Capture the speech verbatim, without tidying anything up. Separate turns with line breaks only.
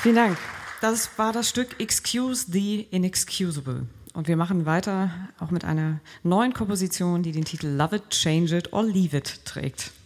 Vielen Dank. Das war das Stück Excuse the Inexcusable. Und wir machen weiter auch mit einer neuen Komposition, die den Titel Love It, Change It or Leave It trägt.